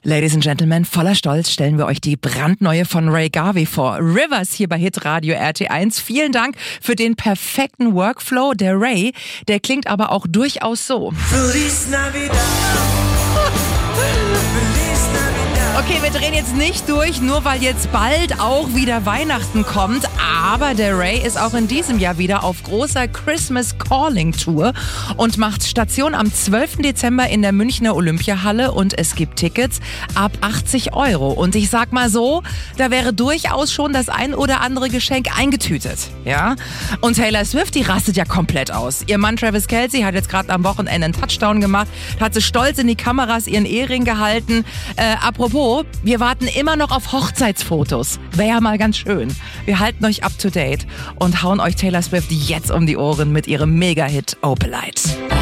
Ladies and Gentlemen, voller Stolz stellen wir euch die brandneue von Ray Garvey vor. Rivers hier bei Hitradio RT1. Vielen Dank für den perfekten Workflow. Der Ray, der klingt aber auch durchaus so. Okay, wir drehen jetzt nicht durch, nur weil jetzt bald auch wieder Weihnachten kommt. Aber der Ray ist auch in diesem Jahr wieder auf großer Christmas Calling Tour und macht Station am 12. Dezember in der Münchner Olympiahalle und es gibt Tickets ab 80 €. Und ich sag mal so, da wäre durchaus schon das ein oder andere Geschenk eingetütet. Ja? Und Taylor Swift, die rastet ja komplett aus. Ihr Mann Travis Kelce hat jetzt gerade am Wochenende einen Touchdown gemacht, hat sie stolz in die Kameras ihren Ehering gehalten. Apropos, wir warten immer noch auf Hochzeitsfotos. Wäre ja mal ganz schön. Wir halten euch up to date und hauen euch Taylor Swift jetzt um die Ohren mit ihrem Mega-Hit Opalite.